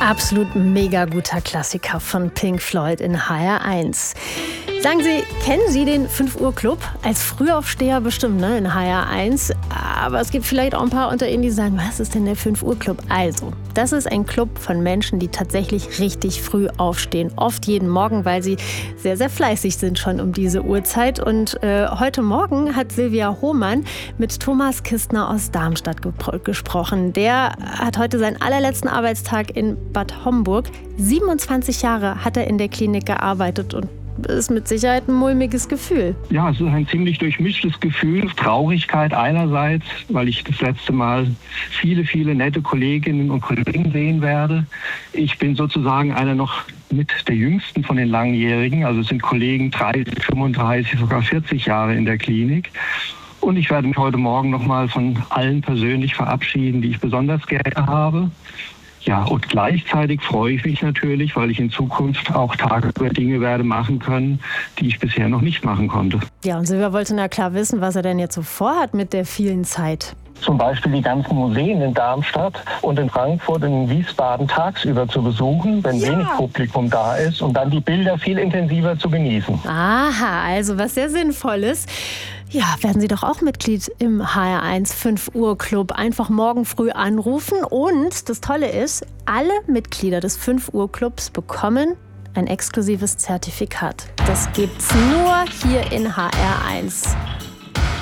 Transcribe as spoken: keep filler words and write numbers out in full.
Absolut mega guter Klassiker von Pink Floyd in H R eins. Sagen Sie, kennen Sie den fünf Uhr Club? Als Frühaufsteher bestimmt, ne, in H R eins. Aber es gibt vielleicht auch ein paar unter Ihnen, die sagen, was ist denn der fünf Uhr Club? Also, das ist ein Club von Menschen, die tatsächlich richtig früh aufstehen. Oft jeden Morgen, weil sie sehr, sehr fleißig sind schon um diese Uhrzeit. Und äh, heute Morgen hat Silvia Hohmann mit Thomas Kistner aus Darmstadt gepro- gesprochen. Der hat heute seinen allerletzten Arbeitstag in Bad Homburg. siebenundzwanzig Jahre hat er in der Klinik gearbeitet und ist mit Sicherheit ein mulmiges Gefühl. Ja, es ist ein ziemlich durchmischtes Gefühl. Traurigkeit einerseits, weil ich das letzte Mal viele, viele nette Kolleginnen und Kollegen sehen werde. Ich bin sozusagen einer noch mit der jüngsten von den Langjährigen. Also es sind Kollegen dreißig, fünfunddreißig, sogar vierzig Jahre in der Klinik. Und ich werde mich heute Morgen nochmal von allen persönlich verabschieden, die ich besonders gerne habe. Ja, und gleichzeitig freue ich mich natürlich, weil ich in Zukunft auch tagsüber Dinge werde machen können, die ich bisher noch nicht machen konnte. Ja, und Silvia wollte na klar wissen, was er denn jetzt so vorhat mit der vielen Zeit. Zum Beispiel die ganzen Museen in Darmstadt und in Frankfurt und in Wiesbaden tagsüber zu besuchen, wenn Ja. wenig Publikum da ist, und dann die Bilder viel intensiver zu genießen. Aha, also was sehr Sinnvolles. Ja, werden Sie doch auch Mitglied im H R eins fünf Uhr Club. Einfach morgen früh anrufen. Und das Tolle ist, alle Mitglieder des fünf Uhr Clubs bekommen ein exklusives Zertifikat. Das gibt's nur hier in H R eins.